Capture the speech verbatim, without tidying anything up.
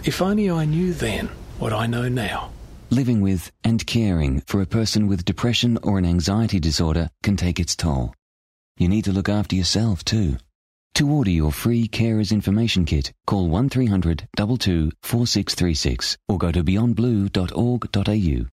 If only I knew then what I know now. Living with and caring for a person with depression or an anxiety disorder can take its toll. You need to look after yourself too. To order your free Carers Information Kit, call one three hundred two two four six three six or go to beyond blue dot org dot a u.